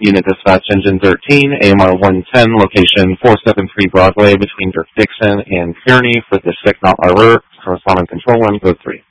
Unit Dispatch Engine 13, AMR 110, location 473 Broadway between Dirk Dixon and Kearney for District Not Our Correspondent Control 1, Code 3.